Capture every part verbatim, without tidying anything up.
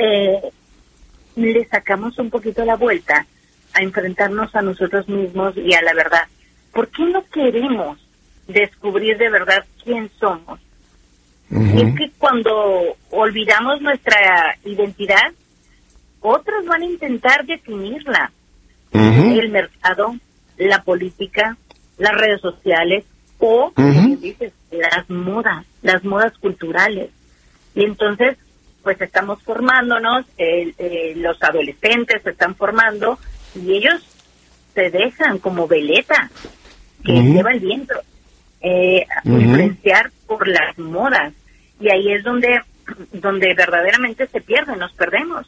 eh, le sacamos un poquito la vuelta a enfrentarnos a nosotros mismos y a la verdad. ¿Por qué no queremos descubrir de verdad quién somos? Uh-huh. Y es que cuando olvidamos nuestra identidad, otros van a intentar definirla. Uh-huh. El mercado, la política, las redes sociales o, uh-huh. como dices, las modas, las modas culturales. Y entonces, pues estamos formándonos, eh, eh, los adolescentes se están formando y ellos se dejan como veleta que uh-huh. lleva el viento, eh, uh-huh. influenciar por las modas. Y ahí es donde donde verdaderamente se pierden, nos perdemos.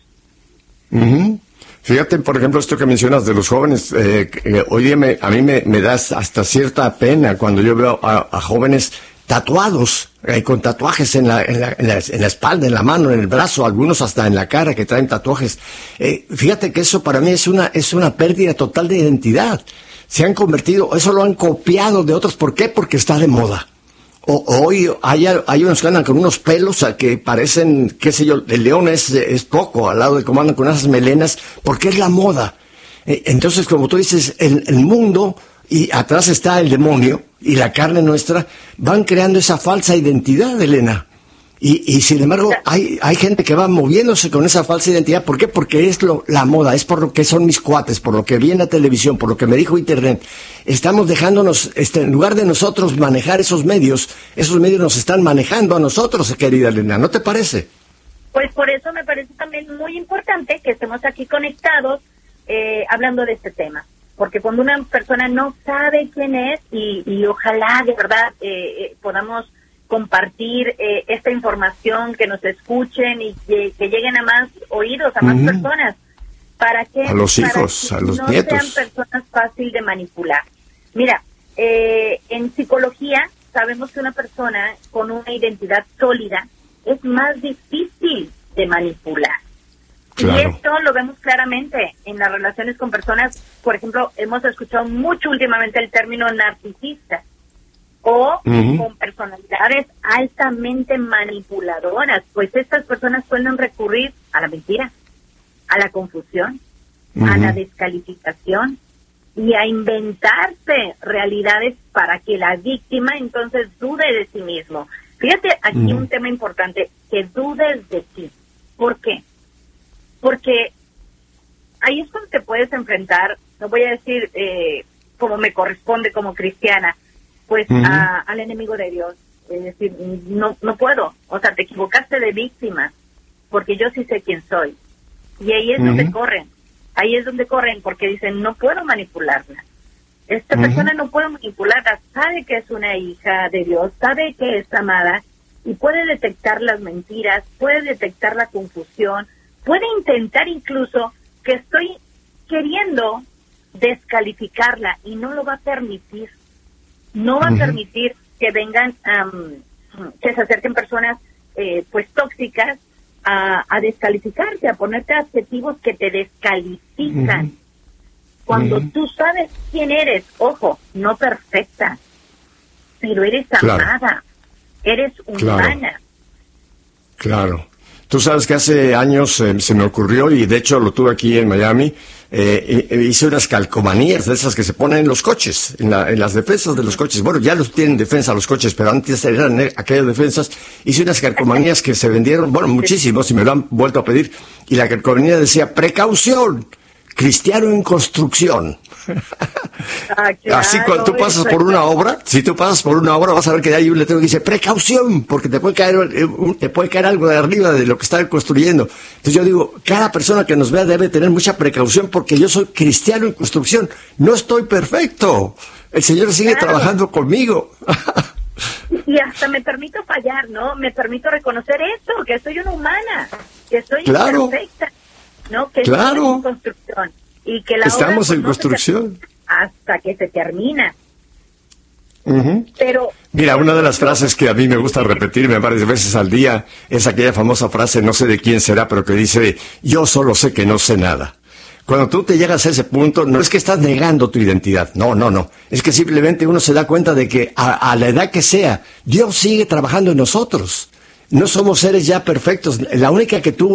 Uh-huh. Fíjate, por ejemplo, esto que mencionas de los jóvenes, eh, eh, hoy día me, a mí me, me da hasta cierta pena cuando yo veo a, a jóvenes tatuados, eh, con tatuajes en la, en, la, en, la, en la espalda, en la mano, en el brazo, algunos hasta en la cara que traen tatuajes. Eh, fíjate que eso para mí es una, es una pérdida total de identidad. Se han convertido, eso lo han copiado de otros. ¿Por qué? Porque está de moda. O, hoy hay, hay unos que andan con unos pelos que parecen, qué sé yo, el león es, es poco al lado de cómo andan con esas melenas, porque es la moda. Entonces, como tú dices, el, el mundo, y atrás está el demonio, y la carne nuestra, van creando esa falsa identidad, Elena. Y, y sin embargo, hay, hay gente que va moviéndose con esa falsa identidad. ¿Por qué? Porque es lo, la moda, es por lo que son mis cuates, por lo que vi en la televisión, por lo que me dijo Internet. Estamos dejándonos, este, en lugar de nosotros manejar esos medios, esos medios nos están manejando a nosotros, querida Elena, ¿no te parece? Pues por eso me parece también muy importante que estemos aquí conectados, eh, hablando de este tema. Porque cuando una persona no sabe quién es, y, y ojalá de verdad eh, eh, podamos compartir eh, esta información, que nos escuchen y que, que lleguen a más oídos, a más uh-huh. personas, para que a los hijos, para que a los no nietos sean personas fáciles de manipular. Mira, eh, en psicología sabemos que una persona con una identidad sólida es más difícil de manipular. Claro. Y esto lo vemos claramente en las relaciones con personas. Por ejemplo, hemos escuchado mucho últimamente el término narcisista, o uh-huh. con personalidades altamente manipuladoras, pues estas personas suelen recurrir a la mentira, a la confusión, uh-huh. a la descalificación y a inventarse realidades para que la víctima entonces dude de sí mismo. Fíjate aquí uh-huh. un tema importante, que dudes de ti. ¿Por qué? Porque ahí es cuando te puedes enfrentar, no voy a decir eh, como me corresponde como cristiana, pues uh-huh. a, al enemigo de Dios. Es decir, no no puedo, o sea, te equivocaste de víctima, porque yo sí sé quién soy. Y ahí es uh-huh. donde corren, ahí es donde corren, porque dicen, no puedo manipularla. Esta uh-huh. persona no puedo manipularla, sabe que es una hija de Dios, sabe que es amada, y puede detectar las mentiras, puede detectar la confusión, puede intentar incluso que estoy queriendo descalificarla, y no lo va a permitir. No va uh-huh. a permitir que vengan, um, que se acerquen personas eh, pues tóxicas a, a descalificarte, a ponerte adjetivos que te descalifican. Uh-huh. Cuando uh-huh. tú sabes quién eres, ojo, no perfecta, pero eres amada, claro. eres humana. Claro. claro. Tú sabes que hace años eh, se me ocurrió, y de hecho lo tuve aquí en Miami, eh, eh, hice unas calcomanías de esas que se ponen en los coches, en, la, en las defensas de los coches. Bueno, ya los tienen defensa los coches, pero antes eran eh, aquellas defensas. Hice unas calcomanías que se vendieron, bueno, muchísimos, y me lo han vuelto a pedir. Y la calcomanía decía, precaución, cristiano en construcción. Ah, claro, así cuando tú pasas por una obra, si tú pasas por una obra vas a ver que hay un letrero que dice precaución, porque te puede caer te puede caer algo de arriba de lo que están construyendo. Entonces yo digo, cada persona que nos vea debe tener mucha precaución, porque yo soy cristiano en construcción, no estoy perfecto, el Señor sigue claro. trabajando conmigo. Y hasta me permito fallar, ¿no? Me permito reconocer eso, que soy una humana, que soy claro. imperfecta, ¿no? Que claro. estoy en construcción. Y que la estamos obra, en pues, construcción no hasta que se termina. Uh-huh. Pero mira, una de las frases que a mí me gusta repetirme varias veces al día es aquella famosa frase, no sé de quién será, pero que dice, yo solo sé que no sé nada. Cuando tú te llegas a ese punto, no es que estás negando tu identidad, no, no, no. Es que simplemente uno se da cuenta de que a, a la edad que sea, Dios sigue trabajando en nosotros. No somos seres ya perfectos. La única que tuvo